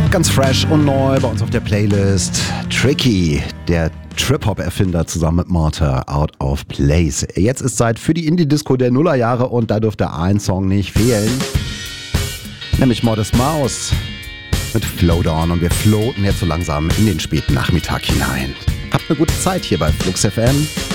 Ganz fresh und neu bei uns auf der Playlist. Tricky, der Trip-Hop-Erfinder zusammen mit Martha, Out of Place. Jetzt ist Zeit für die Indie-Disco der Nullerjahre und da dürfte ein Song nicht fehlen. Nämlich Modest Mouse mit Float On und wir floaten jetzt so langsam in den späten Nachmittag hinein. Habt eine gute Zeit hier bei Flux FM.